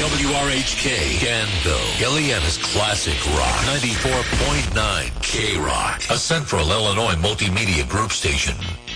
WRHK, Danville, Gilliana's Classic Rock, 94.9 K-Rock, a Central Illinois multimedia group station.